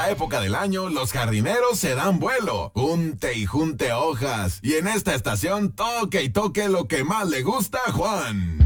esta época del año, los jardineros se dan vuelo. Junte y junte hojas. Y en esta estación, toque y toque lo que más le gusta a Juan.